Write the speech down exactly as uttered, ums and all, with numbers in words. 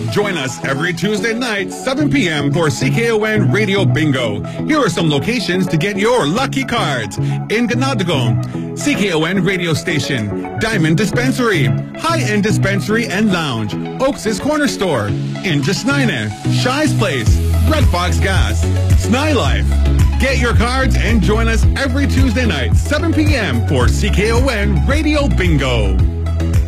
Join us every Tuesday night, seven p.m. for C K O N Radio Bingo. Here are some locations to get your lucky cards. In Ganadagon, C K O N Radio Station, Diamond Dispensary, High-End Dispensary and Lounge, Oaks' Corner Store, in Jasnine, Shy's Place, Red Fox Gas, Sny Life. Get your cards and join us every Tuesday night, seven p.m. for C K O N Radio Bingo.